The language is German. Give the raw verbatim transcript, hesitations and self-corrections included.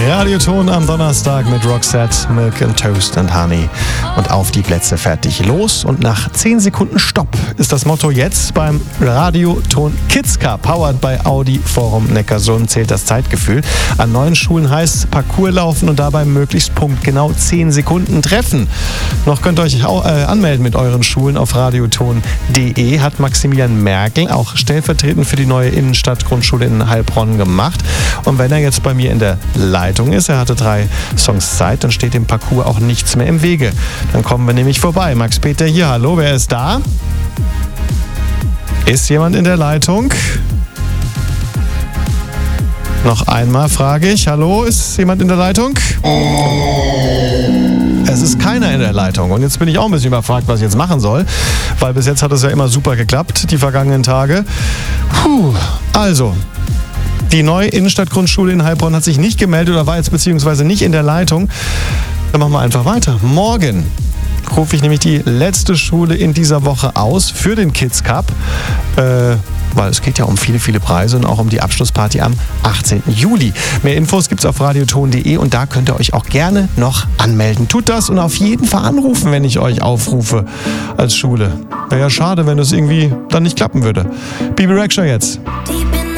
Radioton am Donnerstag mit Roxette, Milk and Toast and Honey. Und auf die Plätze, fertig, los. Und nach zehn Sekunden Stopp ist das Motto jetzt beim Radioton Kids Cup. Powered by Audi Forum Neckarsulm zählt das Zeitgefühl. An neuen Schulen heißt Parcours laufen und dabei möglichst punktgenau zehn Sekunden treffen. Noch könnt ihr euch auch, äh, anmelden mit euren Schulen auf radioton punkt de. Hat Maximilian Merkel auch stellvertretend für die neue Innenstadtgrundschule in Heilbronn gemacht. Und wenn er jetzt bei mir in der Leitung ist, er hatte drei Songs Zeit, dann steht dem Parcours auch nichts mehr im Wege. Dann kommen wir nämlich vorbei. Max Peter hier, hallo, wer ist da? Ist jemand in der Leitung? Noch einmal frage ich, hallo, ist jemand in der Leitung? Es ist keiner in der Leitung und jetzt bin ich auch ein bisschen überfragt, was ich jetzt machen soll, weil bis jetzt hat es ja immer super geklappt, die vergangenen Tage. Puh, also... Die neue Innenstadtgrundschule in Heilbronn hat sich nicht gemeldet oder war jetzt beziehungsweise nicht in der Leitung. Dann machen wir einfach weiter. Morgen rufe ich nämlich die letzte Schule in dieser Woche aus für den Kids Cup. Äh, weil es geht ja um viele, viele Preise und auch um die Abschlussparty am achtzehnten Juli. Mehr Infos gibt's auf radioton punkt de und da könnt ihr euch auch gerne noch anmelden. Tut das und auf jeden Fall anrufen, wenn ich euch aufrufe als Schule. Wäre ja schade, wenn das irgendwie dann nicht klappen würde. Bibi Rexha jetzt.